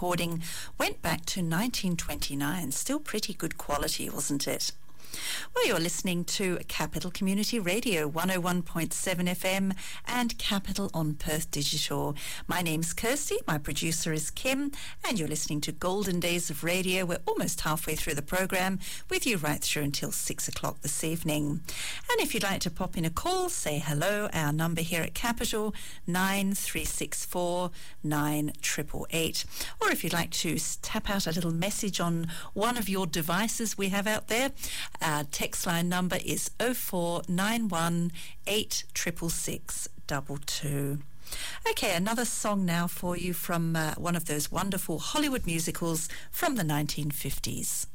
recording went back to 1929. Still pretty good quality, wasn't it? Well, you're listening to Capital Community Radio, 101.7 FM and Capital on Perth Digital. My name's Kirsty, my producer is Kim, and you're listening to Golden Days of Radio. We're almost halfway through the program, with you right through until 6 o'clock this evening. And if you'd like to pop in a call, say hello. Our number here at Capital, 9364 9888. Or if you'd like to tap out a little message on one of your devices we have out there, our text line number is 0491 866 22. Okay, another song now for you from one of those wonderful Hollywood musicals from the 1950s.